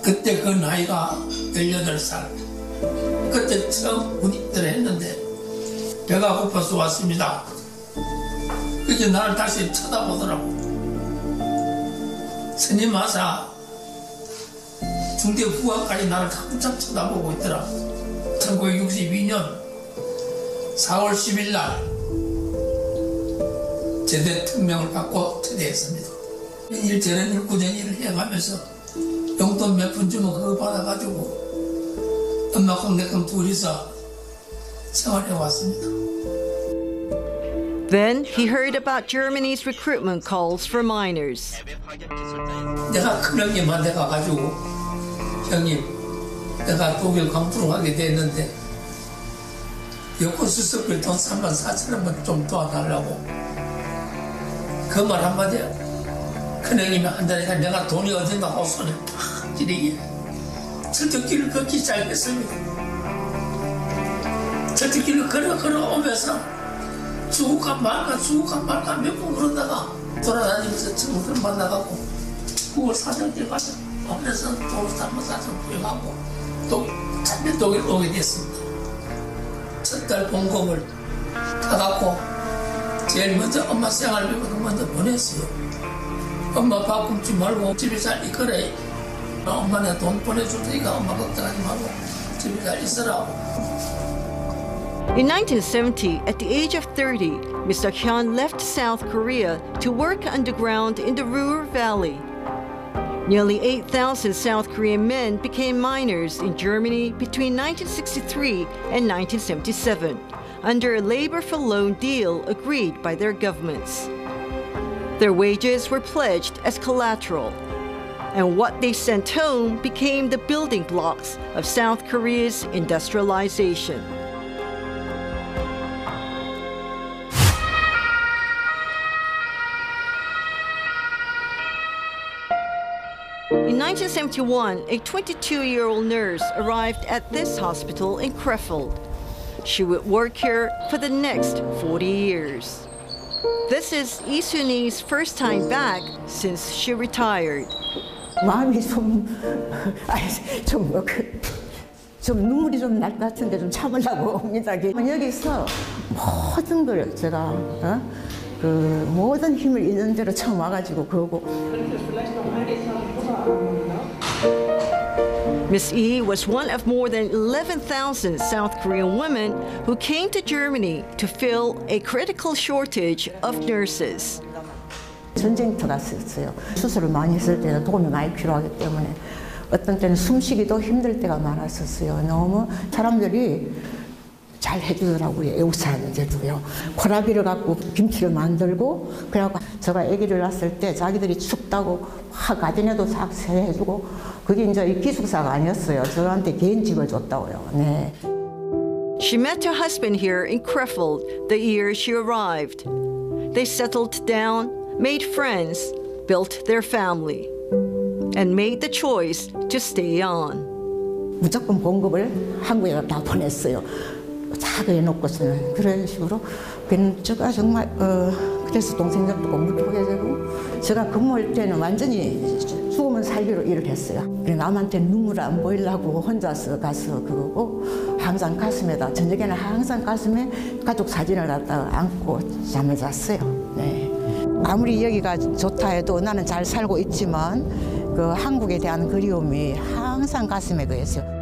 그때 그 나이가 18살. 그때 처음 군입대를 했는데 배가 고파서 왔습니다. 그게 나를 다시 쳐다보더라고. 스님 마사 중대 후반까지 나를 한참 쳐다보고 있더라. 1962년 4월 10일 날 제대 특명을 받고 제대했습니다. 일 저런 일 꾸준히 일을 해가면서 용돈 몇 푼 주면 그거 받아가지고 엄마랑 내랑 둘이서 생활해 왔습니다. Then he heard about Germany's recruitment calls for miners. 내가 큰 형님한테 가가지고 형님 내가 독일 광부로 가게 됐는데 여권 수습을 돈 34,000원만 좀 도와달라고 그 말 한마디에 큰형님이 한다니까 내가 돈이 어딘가 하고 손에 팍 찌르게 철쭉길을 걷기 시작했습니다. 철쭉길을 걸어오면서 죽을까 말까 몇 번 그러다가 돌아다니면서 친구들 만나가고 9월 사정길 가서 그래서 돈 34,000원 부여하고 또 독일 오게 됐습니다. 첫 달 봉급을 다 갖고 제일 먼저 엄마 생활비부터 먼저 보냈어요. 엄마 밥 굶지 말고 집에 잘 있거래. 엄마 내가 돈 보내줄 테니까 엄마 걱정하지 말고 집에 잘 있으라고. In 1970, at the age of 30, Mr. Hyun left South Korea to work underground in the Ruhr Valley. Nearly 8,000 South Korean men became miners in Germany between 1963 and 1977, under a labor for loan deal agreed by their governments. Their wages were pledged as collateral, and what they sent home became the building blocks of South Korea's industrialization. In 1971, a 22-year-old nurse arrived at this hospital in Krefeld. She would work here for the next 40 years. This is Lee Soon-hee's first time back since she retired. 마음이 좀 눈물이 좀 날 것 같은데 좀 참으려고 옵니다. 여기서 모든 걸 제가 그 모든 힘을 있는 대로 처음 와가지고 그러고. Miss Lee was one of more than 11,000 South Korean women who came to Germany to fill a critical shortage of nurses. 전쟁터가 있었어요. 수술을 많이 했을 때는 도움이 많이 필요하기 때문에 어떤 때는 숨쉬기도 힘들 때가 많았었어요. 너무 사람들이 잘 해주더라고요. 외국 사람들도요. 코라비를 갖고 김치를 만들고 그래갖고 제가 아기를 낳았을 때 자기들이 춥다고 가진에도 싹 세해주고 그게 이제 기숙사가 아니었어요. 저한테 개인 집을 줬다고요. 네. She met her husband here in Krefeld the year she arrived. They settled down, made friends, built their family, and made the choice to stay on. 무조건 봉급을 한국에다 다 보냈어요. 다 해놓고서는 그런 식으로 제가 정말 그래서 동생들도 공부도 하게 되고 제가 근무할 때는 완전히 죽으면 살기로 일을 했어요. 남한테 눈물 안 보이려고 혼자서 가서 그러고 항상 가슴에다 저녁에는 항상 가슴에 가족 사진을 갖다가 안고 잠을 잤어요. 네. 아무리 여기가 좋다 해도 나는 잘 살고 있지만 그 한국에 대한 그리움이 항상 가슴에 그랬어요.